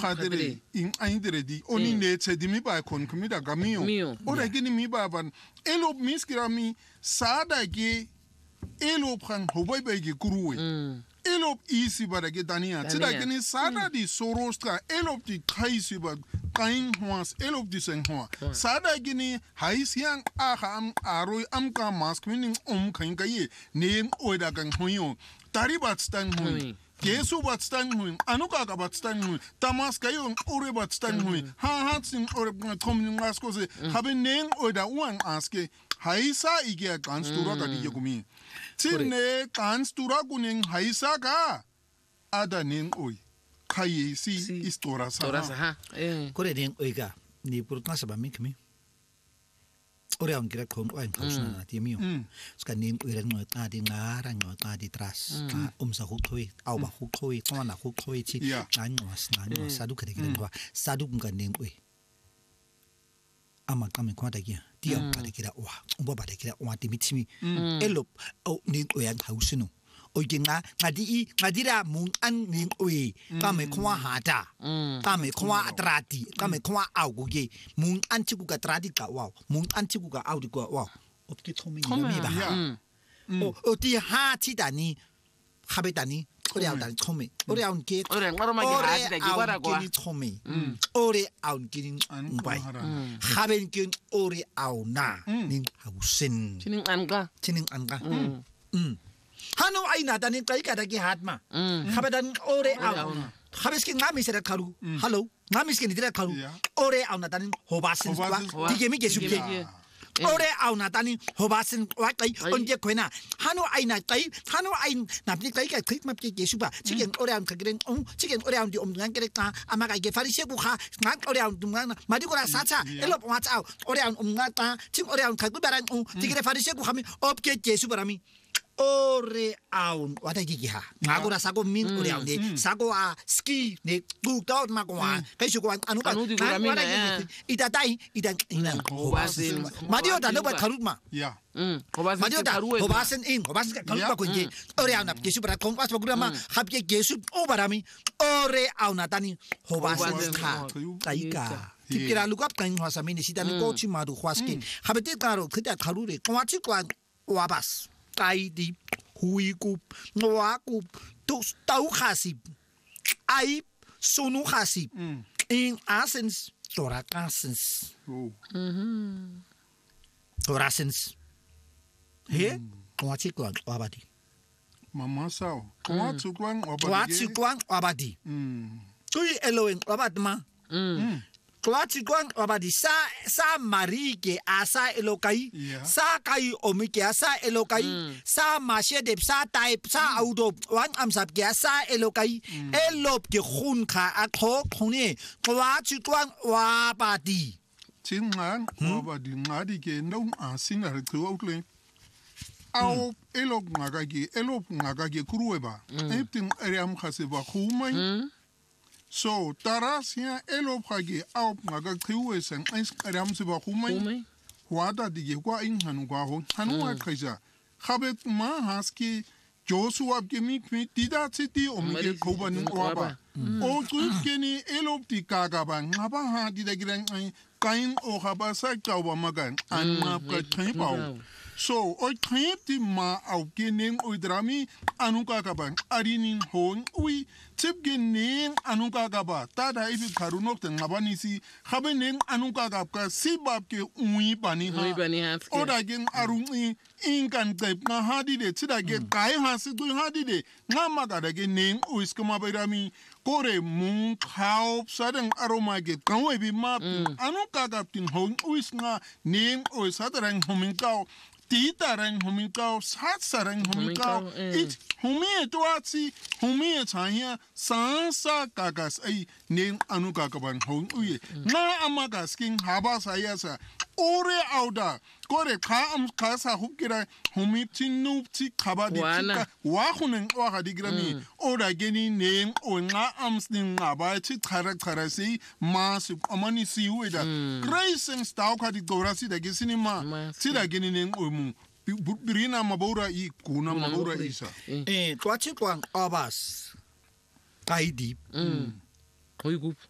khadere in aindere di oni ne tsedi mi ba kon kumida gamio ora gini mi ba ban elo miskirami sada ge elo pran hobai ba ge kuruwe elo isi ba ge dania tsida gini sada di sorostra elo di kaisi ba kain hwas elo di sen hwa sada gini haisian aha am aroi am ka mask meaning kain kai ne oida kan hoyo taribat stan hoy Yesu bat stan hoy anuka ka bat stan hoy tamas kayo ore bat stan hoy ha sin ore komning asko se haben nen oida wan aske haisa ige ganz tura ka di gumi tinne ganz tura kunen haisa ka ada nen oy kayesi istora sa kore nen oiga ni purutna sa bamikmi ore ang kira kong oing kausna na tiemio ska nim uiran ngo tadi ngara ngo tadi tras sa hukoi au ba hukoi kona hukoi chi ngango sadu kare kira ngo sadu nga nim ui ama kame kwa dagia dia ba kira wa umba ba kira wa timitimi elop au nim uian hausino oige ngadira mung an ning ui kame kwa hata kame kwa atrati kame kwa auguge mung an chiku ka trati ka wow mung an chiku ka au ko wow opki thomi mi ba o ti ha ti dani khabe dani ore au dani thomi ore au ke ore ngaro ma ki ha ti da ki wara kwa thomi ore au ki mbai khabe ki ore au na ning hausin chining anka Hano ay na danin kay kada ki hatma. Kabadan ore aw. Habis ki ngami sera karu. Hello. Ngami ski nidira karu. Ore aw na danin hobasin kwa. Tigemi ke subje. Ore aw na danin hobasin wa kay onje kwena. Hano ay na kay hano ay na ni kay kay map ke suba. Chigen ore aw kagren chigen ore aw di ngan kere ka amaga ke farise ku kha ngan ore aw ngan madi ko sacha elop wat aw ore aw ngan ta ching ore aw kagu baran tigre farise ku khami op ke suba rami. Ore aun wata gigiha ngagura sako min ore aun de sako a ski ne gukta ma ko kai su ko anu ita dai ita ina hobasin madio da no ba karuma hobasin hobasin karuma ko je ore aun ke su bara kon pas programa hab ke gesu o barami ore aun tani hobasin ka taika tikira lukap kan hasami ni sidani ko chi maru khwaski habete karo khita kharure kwachi kwan wabas Kaidi, huikup, noakup, tau khasib, aib, sunu khasib. In essence, torakasens. Torasens. He, kwachikwan wabadi. Mama sao, kwachikwan wabadi. Tui eloen wabadma. Kwachikwan wabadi sa marike asa elokai sa kai omike asa elokai sa mashede sa type sa audo wan amsap ke asa elokai elop ke khun kha akho khone kwachikwan wabadi tingan wabadi ngadi ke no asina retoutle au elop ngagage kurueba eptin eriam khaseba khumai So tarasia elopage au maga kriwesen ramse ba khumai wada dige kwa in hanu kwa hanu kaisa khabet ma haski Joshua gemik mit dida city omige koban waba o keni elopti kaga ba ngaba ha dida giran kain o haba sa kawa magan an ma ka thaipau So, oi khaipti ma au gening oi drami anuka kaban arinin hon ui tip gening anuka kaba tada ifi karunok te ngabani si khabening anuka kapka sibab ke ui bani ha oda gen arungi inkan tep na hadi de tida ge kai ha si du hadi de ngama ga de gening ui skama bayrami kore mung khaup sadang aroma ge kanwe bi ma anuka kaptin hon ui nga ning oi sadarang homingkau Tita rang humikau, sat sarang humikau, it humie tuatsi, humie chanya, sansa kakas ay neng anu kakaban hong uye. Na amagas king haba sayasa, ore auda, kore ka am kasa hukira, humipti nupti kabadi tika, wahunen wahadigrami, ora geni neng o nga amsning ngabachi tarak-tarasi, masip amani si ueda. Grace and staukadi gorasi da gisini ma, tida geni neng o Birina mabora I kuna mabora isa. Kwachikwan abas. Kaidi. Huikup.